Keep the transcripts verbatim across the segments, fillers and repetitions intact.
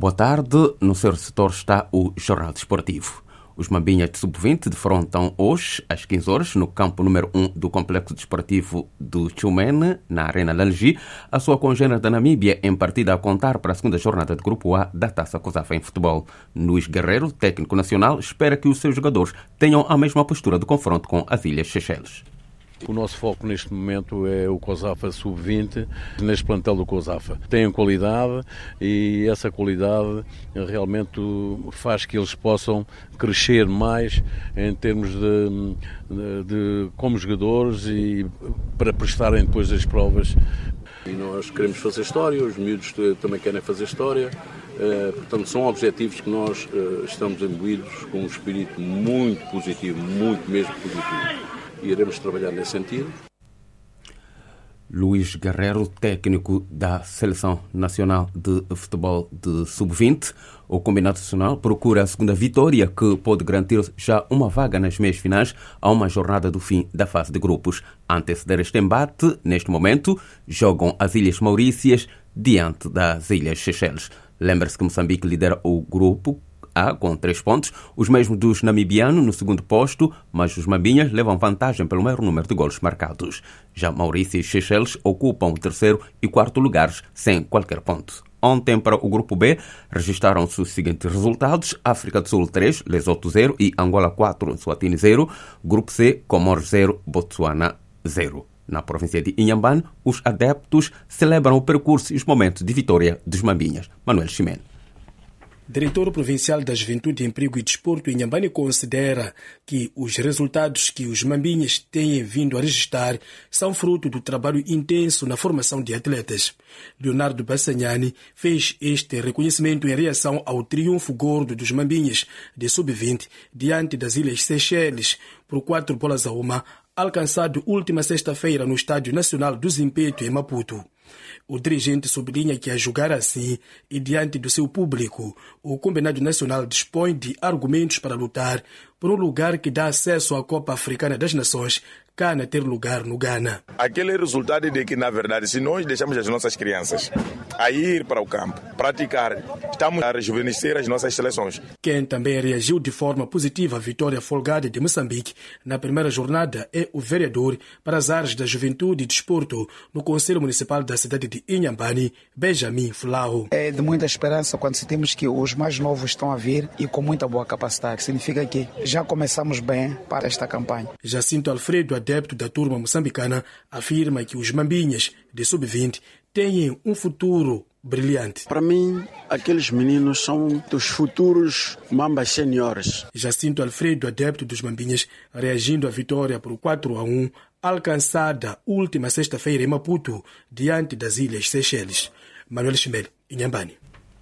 Boa tarde. No seu setor está o Jornal Desportivo. Os Mambinhas de sub vinte defrontam hoje, às quinze horas, no campo número um do Complexo Desportivo do Tchumene, na Arena Lalji, a sua congênere da Namíbia em partida a contar para a segunda jornada de Grupo A da Taça COSAFA em futebol. Luís Guerreiro, técnico nacional, espera que os seus jogadores tenham a mesma postura do confronto com as Ilhas Seychelles. O nosso foco neste momento é o COSAFA sub vinte, neste plantel do COSAFA. Tem qualidade e essa qualidade realmente faz que eles possam crescer mais em termos de, de, de como jogadores e para prestarem depois as provas. E nós queremos fazer história, os miúdos também querem fazer história. Uh, portanto, são objetivos que nós uh, estamos imbuídos com um espírito muito positivo, muito mesmo positivo. E iremos trabalhar nesse sentido. Luís Guerreiro, técnico da Seleção Nacional de Futebol de sub vinte. O combinado nacional procura a segunda vitória que pode garantir já uma vaga nas meias finais a uma jornada do fim da fase de grupos. A anteceder este embate, neste momento, jogam as Ilhas Maurícias diante das Ilhas Seychelles. Lembra-se que Moçambique lidera o grupo A com três pontos, os mesmos dos namibianos no segundo posto, mas os Mambinhas levam vantagem pelo maior número de golos marcados. Já Maurícia e Seychelles ocupam o terceiro e quarto lugares sem qualquer ponto. Ontem, para o grupo B, registraram-se os seguintes resultados: África do Sul três, Lesoto zero e Angola quatro, Swatini zero. Grupo C, Comores zero, Botsuana zero. Na província de Inhambane, os adeptos celebram o percurso e os momentos de vitória dos Mambinhas. Manuel Ximeno. Diretor Provincial da Juventude, Emprego e Desporto, Inhambane, considera que os resultados que os Mambinhas têm vindo a registrar são fruto do trabalho intenso na formação de atletas. Leonardo Bassanhani fez este reconhecimento em reação ao triunfo gordo dos Mambinhas de sub vinte diante das Ilhas Seychelles por quatro bolas a uma, alcançado última sexta-feira no Estádio Nacional do Zimpeto, em Maputo. O dirigente sublinha que, a jogar assim e diante do seu público, o Combinado Nacional dispõe de argumentos para lutar por um lugar que dá acesso à Copa Africana das Nações, Cana ter lugar no Ghana. Aquele resultado de que, na verdade, se nós deixamos as nossas crianças a ir para o campo, praticar, estamos a rejuvenescer as nossas seleções. Quem também reagiu de forma positiva à vitória folgada de Moçambique na primeira jornada é o vereador para as áreas da Juventude e Desporto no Conselho Municipal da cidade de Inhambane, Benjamin Flau. É de muita esperança quando sentimos que os mais novos estão a vir e com muita boa capacidade. Significa que já começamos bem para esta campanha. Jacinto Alfredo, adepto da turma moçambicana, afirma que os Mambinhas de sub vinte têm um futuro brilhante. Para mim, aqueles meninos são dos futuros Mambas seniores. Jacinto Alfredo, adepto dos Mambinhas, reagindo à vitória por quatro a um, alcançada última sexta-feira em Maputo, diante das Ilhas Seychelles. Manuel Ximeno, Inhambane.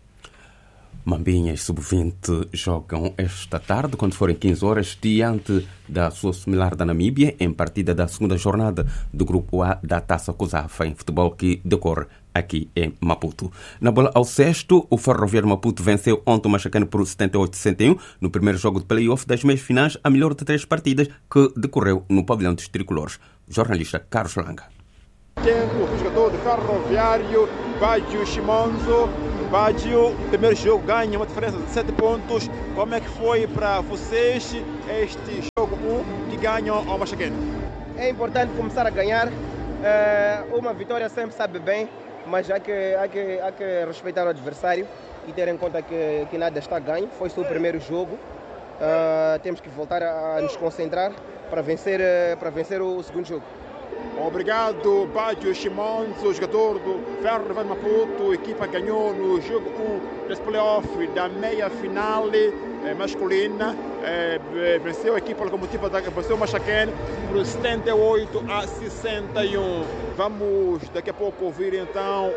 Mambinhas sub vinte jogam esta tarde, quando forem quinze horas, diante da sua similar da Namíbia, em partida da segunda jornada do Grupo A da Taça COSAFA em futebol, que decorre aqui em Maputo. Na bola ao sexto, o Ferroviário Maputo venceu ontem o Machacane por setenta e oito a sessenta e um no primeiro jogo de play-off das meias finais, a melhor de três partidas que decorreu no pavilhão dos tricolores. Jornalista Carlos Langa. O jogador de Ferroviário, Baggio Shimonzo. Baggio, primeiro jogo ganha uma diferença de sete pontos. Como é que foi para vocês este jogo um que ganham ao Machacane? É importante começar a ganhar. É, uma vitória sempre sabe bem, mas há que, há que, há que respeitar o adversário e ter em conta que, que nada está ganho. Foi só o primeiro jogo. Uh, temos que voltar a, a nos concentrar para vencer, para vencer o, o segundo jogo. Obrigado, Baggio Shimonzo, jogador do Ferroviário Maputo. A equipa ganhou no jogo um desse playoff da meia final eh, masculina. Eh, venceu a equipa locomotiva da venceu o Machacane por setenta e oito a sessenta e um. Vamos daqui a pouco ouvir então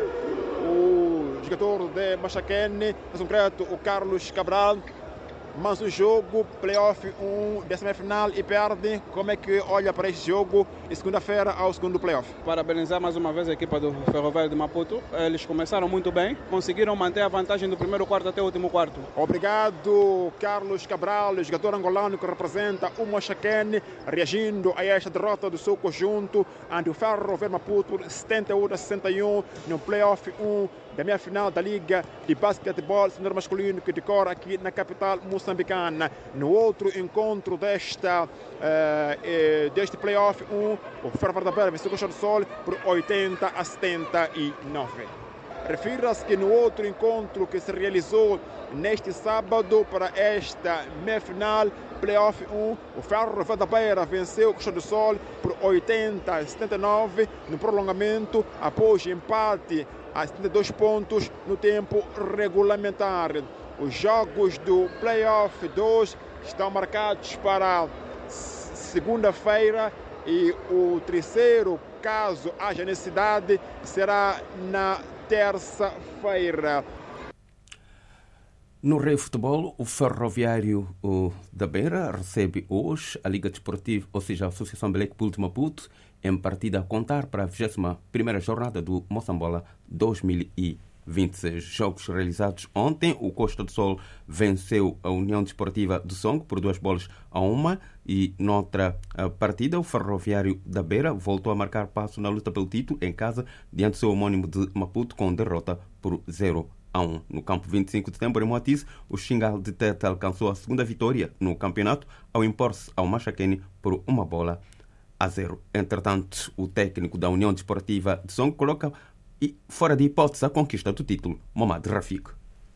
o jogador de Machacane, em concreto o Carlos Cabral. Mas o jogo, playoff um, décima final e perde. Como é que olha para este jogo e segunda-feira ao segundo playoff? Parabenizar mais uma vez a equipa do Ferroviário de Maputo. Eles começaram muito bem, conseguiram manter a vantagem do primeiro quarto até o último quarto. Obrigado, Carlos Cabral, jogador angolano que representa o Machacane, reagindo a esta derrota do seu conjunto ante o Ferroviário de Maputo, setenta e oito a sessenta e um, no playoff um da meia-final da Liga de Basquetebol Senior Masculino que decorre aqui na capital moçambicana. No outro encontro desta, uh, deste playoff um, o Ferroviário da Beira venceu o Costa do Sol por oitenta a setenta e nove. Refira-se que no outro encontro que se realizou neste sábado para esta meia-final, playoff um, o Ferroviário da Beira venceu o Costa do Sol por oitenta a setenta e nove no prolongamento, após empate a setenta e dois pontos no tempo regulamentar. Os jogos do playoff dois estão marcados para segunda-feira e o terceiro, caso haja necessidade, será na terça-feira. No Rei Futebol, o Ferroviário o, da Beira recebe hoje a Liga Desportiva, ou seja, a Associação Black Bull de Maputo, em partida a contar para a vigésima primeira jornada do Moçambola dois mil e vinte e seis. Jogos realizados ontem, o Costa do Sol venceu a União Desportiva do Songo por duas bolas a uma e noutra partida o Ferroviário da Beira voltou a marcar passo na luta pelo título em casa diante do seu homónimo de Maputo com derrota por zero a um. No campo vinte e cinco de setembro em Moatize, o Xingal de Teta alcançou a segunda vitória no campeonato ao impor-se ao Machaquene por uma bola a zero. Entretanto, o técnico da União Desportiva de Songo coloca e fora de hipótese a conquista do título, Momad Rafik.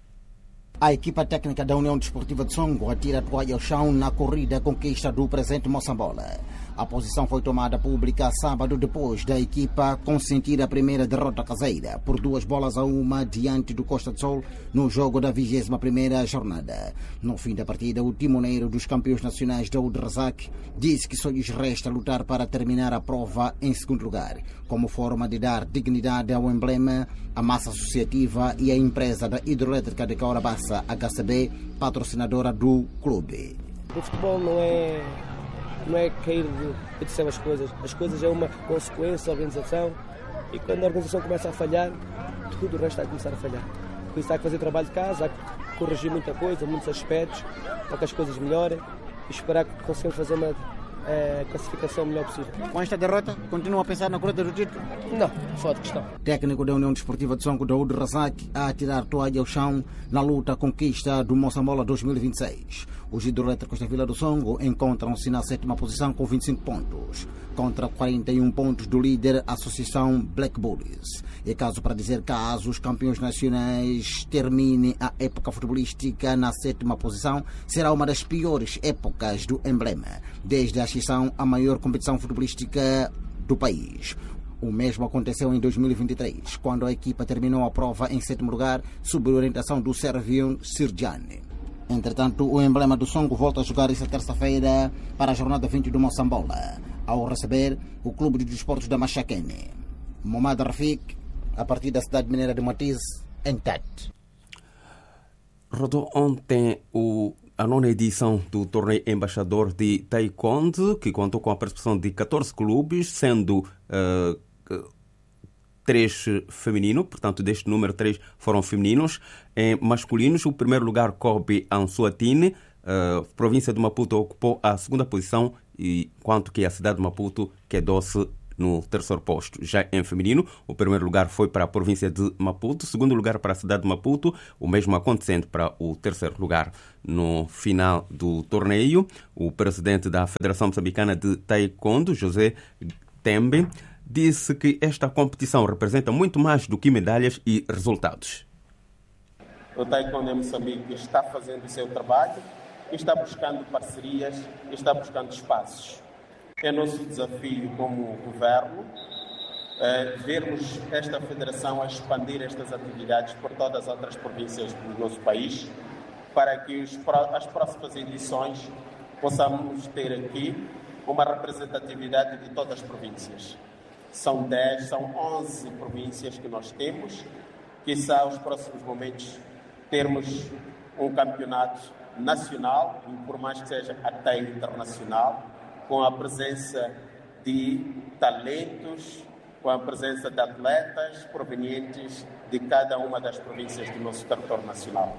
A equipa técnica da União Desportiva de Songo atira a toalha ao chão na corrida conquista do presente Moçambola. A posição foi tomada pública sábado depois da equipa consentir a primeira derrota caseira por duas bolas a uma diante do Costa do Sol no jogo da vigésima primeira jornada. No fim da partida, o timoneiro dos campeões nacionais Daoud Razak disse que só lhes resta lutar para terminar a prova em segundo lugar, como forma de dar dignidade ao emblema, à massa associativa e à empresa da hidroelétrica de Caurabassa, H C B, patrocinadora do clube. O futebol não é... não é cair de, de céu as coisas. As coisas é uma consequência da organização e quando a organização começa a falhar, tudo o resto vai começar a falhar. Por isso há que fazer trabalho de casa, há que corrigir muita coisa, muitos aspectos, para que as coisas melhorem e esperar que consigamos fazer uma é, classificação melhor possível. Com esta derrota, continua a pensar na corrida do título? Não, só de questão. Técnico da União Desportiva de Songo, Daoud Razak, a tirar toalha ao chão na luta conquista do Moçambola dois mil e vinte e seis. Os hidroelétricos da Vila do Songo encontram-se na sétima posição com vinte e cinco pontos, contra quarenta e um pontos do líder, Associação Black Bulls. É caso para dizer, caso os campeões nacionais terminem a época futebolística na sétima posição, será uma das piores épocas do emblema, desde a ascensão à maior competição futebolística do país. O mesmo aconteceu em dois mil e vinte e três, quando a equipa terminou a prova em sétimo lugar, sob orientação do Servion Sirjani. Entretanto, o emblema do Songo volta a jogar esta terça-feira para a jornada vinte do Moçambola, ao receber o Clube de Desportos da Machaquene. Momad Rafik, a partir da cidade mineira de Moatize, em Tete. Rodou ontem o, a nona edição do torneio Embaixador de Taekwondo, que contou com a participação de catorze clubes, sendo uh, três femininos, portanto, deste número, três foram femininos. Em masculinos, o primeiro lugar coube a Ansuatine, a província de Maputo ocupou a segunda posição, enquanto que a cidade de Maputo quedou-se no terceiro posto. Já em feminino, o primeiro lugar foi para a província de Maputo, segundo lugar para a cidade de Maputo, o mesmo acontecendo para o terceiro lugar. No final do torneio, o presidente da Federação Moçambicana de Taekwondo, José Tembe, disse que esta competição representa muito mais do que medalhas e resultados. O Taekwondo em Moçambique está fazendo o seu trabalho, está buscando parcerias, está buscando espaços. É nosso desafio como governo é, vermos esta federação a expandir estas atividades por todas as outras províncias do nosso país, para que os, as próximas edições possamos ter aqui uma representatividade de todas as províncias. São dez, são onze províncias que nós temos, que são os próximos momentos termos um campeonato nacional, e por mais que seja até internacional, com a presença de talentos, com a presença de atletas provenientes de cada uma das províncias do nosso território nacional.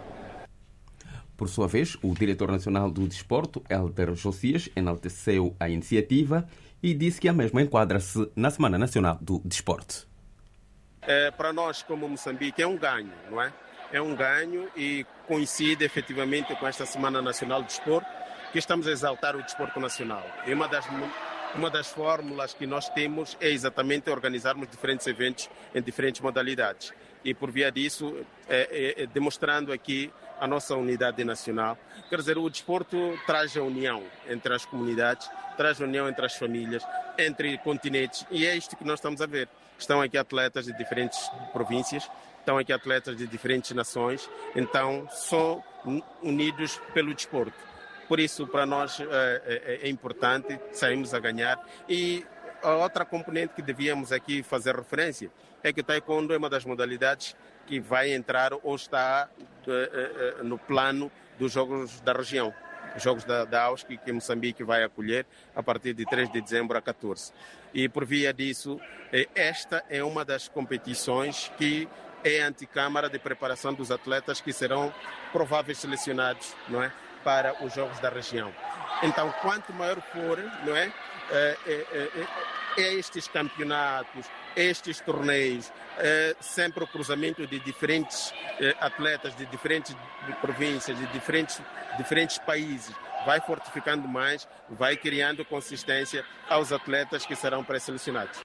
Por sua vez, o diretor nacional do desporto, Helder Josias, enalteceu a iniciativa e disse que a mesma enquadra-se na Semana Nacional do Desporto. eh, para nós como Moçambique é um ganho, não é? É um ganho e coincide efetivamente com esta Semana Nacional do Desporto, que estamos a exaltar o desporto nacional. E uma das, uma das fórmulas que nós temos é exatamente organizarmos diferentes eventos em diferentes modalidades. E por via disso, é, é, é, demonstrando aqui a nossa unidade nacional. Quer dizer, o desporto traz a união entre as comunidades, traz a união entre as famílias, entre continentes, e é isto que nós estamos a ver. Estão aqui atletas de diferentes províncias, estão aqui atletas de diferentes nações, então só unidos pelo desporto. Por isso, para nós é, é, é importante, saímos a ganhar. E a outra componente que devíamos aqui fazer referência é que o taekwondo é uma das modalidades que vai entrar ou está é, é, no plano dos Jogos da região. Os Jogos da, da A U S C, que Moçambique vai acolher a partir de três de dezembro a catorze. E por via disso, esta é uma das competições que é a anticâmara de preparação dos atletas que serão prováveis selecionados, não é, para os Jogos da região. Então, quanto maior for, não é, é, é, é, é estes campeonatos, estes torneios, é sempre o cruzamento de diferentes é, atletas de diferentes províncias, de diferentes, diferentes países, vai fortificando mais, vai criando consistência aos atletas que serão pré-selecionados.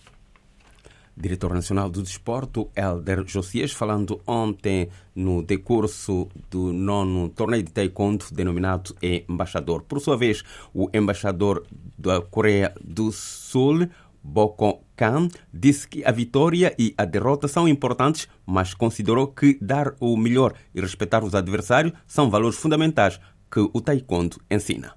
Diretor Nacional do Desporto, Hélder Josias, falando ontem no decurso do nono torneio de taekwondo denominado Embaixador. Por sua vez, o embaixador da Coreia do Sul, Boko Khan, disse que a vitória e a derrota são importantes, mas considerou que dar o melhor e respeitar os adversários são valores fundamentais que o taekwondo ensina.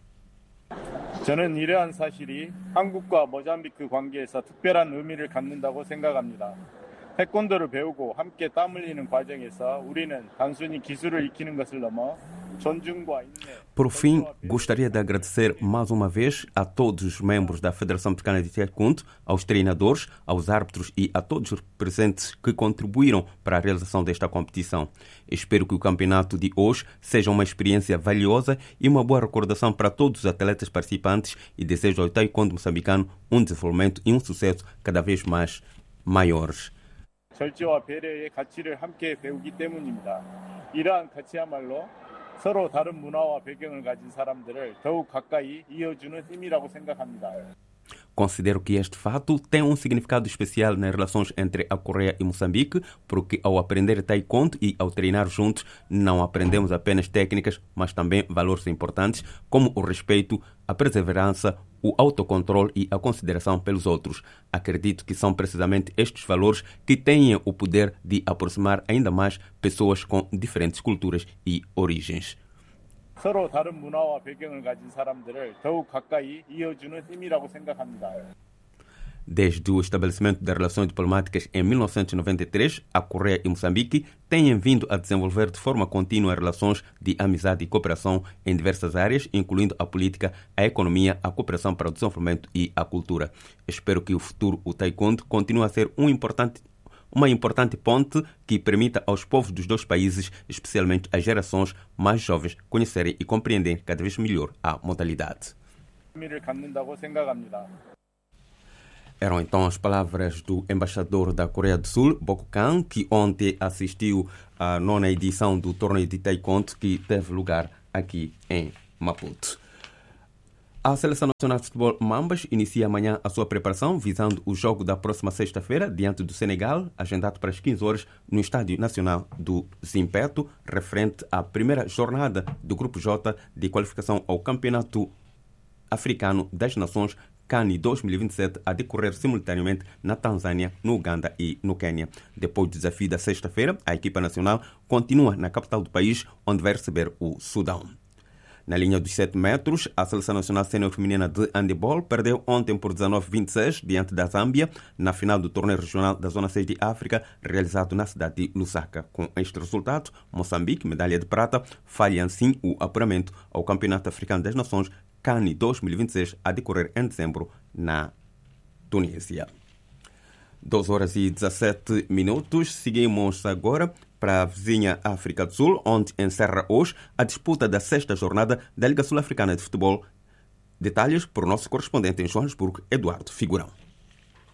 저는 이러한 사실이 한국과 모잠비크 관계에서 특별한 의미를 갖는다고 생각합니다. 태권도를 배우고 함께 땀 흘리는 과정에서 우리는 단순히 기술을 익히는 것을 넘어 존중과 인내. Por fim, gostaria de agradecer mais uma vez a todos os membros da Federação Mexicana de Taekwondo, aos treinadores, aos árbitros e a todos os presentes que contribuíram para a realização desta competição. Espero que o campeonato de hoje seja uma experiência valiosa e uma boa recordação para todos os atletas participantes e desejo ao taekwondo moçambicano um desenvolvimento e um sucesso cada vez mais maiores. 절제와 배려의 가치를 함께 배우기 때문입니다. 이러한 가치야말로 서로 다른 문화와 배경을 가진 사람들을 더욱 가까이 이어주는 힘이라고 생각합니다. Considero que este fato tem um significado especial nas relações entre a Coreia e Moçambique, porque ao aprender taekwondo e ao treinar juntos, não aprendemos apenas técnicas, mas também valores importantes, como o respeito, a perseverança, o autocontrole e a consideração pelos outros. Acredito que são precisamente estes valores que têm o poder de aproximar ainda mais pessoas com diferentes culturas e origens. 서로 다른 문화와 배경을 가진 사람들을 더욱 가까이 이어주는 힘이라고 생각합니다. Desde o estabelecimento das relações diplomáticas em mil novecentos e noventa e três, a Coreia e Moçambique têm vindo a desenvolver de forma contínua relações de amizade e cooperação em diversas áreas, incluindo a política, a economia, a cooperação para o desenvolvimento e a cultura. Espero que o futuro, o taekwondo, continue a ser um importante uma importante ponte que permita aos povos dos dois países, especialmente às gerações mais jovens, conhecerem e compreenderem cada vez melhor a modalidade. Eram então as palavras do embaixador da Coreia do Sul, Boko Khan, que ontem assistiu à nona edição do torneio de taekwondo que teve lugar aqui em Maputo. A Seleção Nacional de Futebol Mambas inicia amanhã a sua preparação visando o jogo da próxima sexta-feira diante do Senegal, agendado para as quinze horas no Estádio Nacional do Zimpeto, referente à primeira jornada do Grupo J de qualificação ao Campeonato Africano das Nações CAN dois mil e vinte e sete a decorrer simultaneamente na Tanzânia, no Uganda e no Quênia. Depois do desafio da sexta-feira, a equipa nacional continua na capital do país, onde vai receber o Sudão. Na linha dos sete metros, a Seleção Nacional Sénior Feminina de Handebol perdeu ontem por dezanove a vinte e seis diante da Zâmbia, na final do torneio regional da Zona seis de África, realizado na cidade de Lusaka. Com este resultado, Moçambique, medalha de prata, falha assim o apuramento ao Campeonato Africano das Nações CAN dois mil e vinte e seis, a decorrer em dezembro na Tunísia. doze horas e dezassete minutos. Seguimos agora para a vizinha África do Sul, onde encerra hoje a disputa da sexta jornada da Liga Sul-Africana de Futebol. Detalhes por nosso correspondente em Joanesburgo, Eduardo Figurão.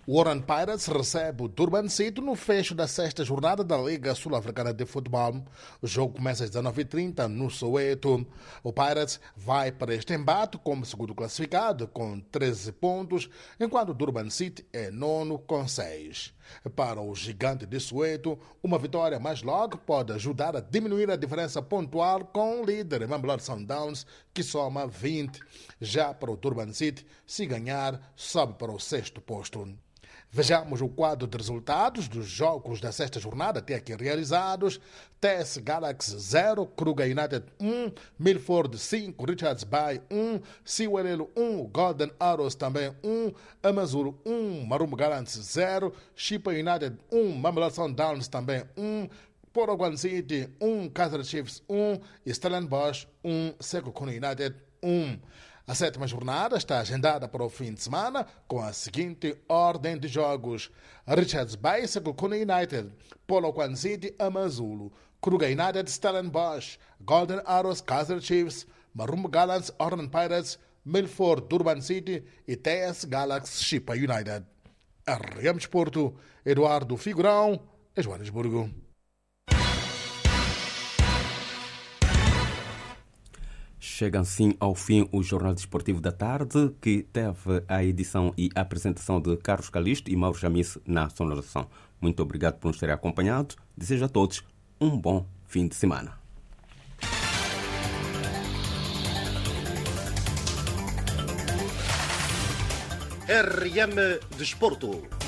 O Orlando Pirates recebe o Durban City no fecho da sexta jornada da Liga Sul-Africana de Futebol. O jogo começa às dezenove e trinta no Soweto. O Pirates vai para este embate como segundo classificado com treze pontos, enquanto o Durban City é nono com seis. Para o gigante de Soweto, uma vitória mais logo pode ajudar a diminuir a diferença pontual com o líder Mamelodi Sundowns, que soma vinte. Já para o Durban City, se ganhar, sobe para o sexto posto. Vejamos o quadro de resultados dos jogos da sexta jornada até aqui realizados. T S Galaxy zero, Kruger United um, Milford cinco, Richards Bay um, Siwelelo um, Golden Arrows também um, Amazulu um, Marumba Gallants zero, Chipa United um, Mamelodi Sundowns também um, Polokwane City um, Kaizer Chiefs um, Stellenbosch um, Sekhukhune United um. A sétima jornada está agendada para o fim de semana com a seguinte ordem de jogos: Richards Bay, Sekhukhune United, Polokwane City, Amazulu, Kruger United, Stellenbosch, Golden Arrows, Kaizer Chiefs, Marumba Gallants, Orlando Pirates, Milford, Durban City e T S Galaxy, Chipa United. R M Desporto, Eduardo Figurão, em Joanesburgo. Chega assim ao fim o Jornal Desportivo da Tarde, que teve a edição e a apresentação de Carlos Calixto e Mauro Jamice na sonorização. Muito obrigado por nos terem acompanhado. Desejo a todos um bom fim de semana. R M Desporto.